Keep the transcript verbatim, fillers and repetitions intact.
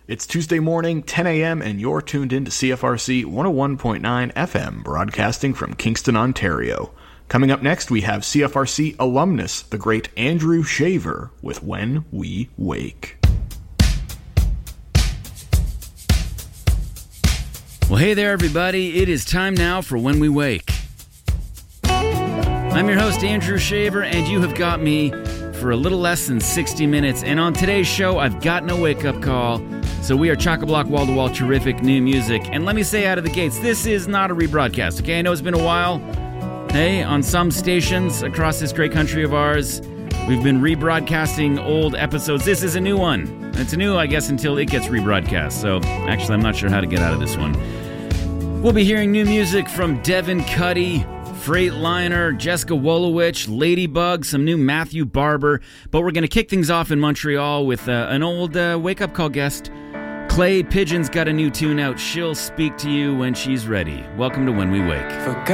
It's Tuesday morning, ten a.m., and you're tuned in to C F R C one oh one point nine F M, broadcasting from Kingston, Ontario. Coming up next, we have C F R C alumnus, the great Andrew Shaver, with When We Wake. Well, hey there, everybody. It is time now for When We Wake. I'm your host, Andrew Shaver, and you have got me for a little less than sixty minutes. And on today's show, I've got no wake-up call, so we are chock-a-block, wall-to-wall, terrific new music. And let me say out of the gates, this is not a rebroadcast, okay? I know it's been a while. Hey, on some stations across this great country of ours, we've been rebroadcasting old episodes. This is a new one. It's new, I guess, until it gets rebroadcast. So, actually, I'm not sure how to get out of this one. We'll be hearing new music from Devin Cuddy, Freightliner, Jessica Wolowich, Ladybug, some new Matthew Barber. But we're going to kick things off in Montreal with uh, an old uh, wake-up call guest. Clay Pigeon's got a new tune out. She'll speak to you when she's ready. Welcome to When We Wake. Forgot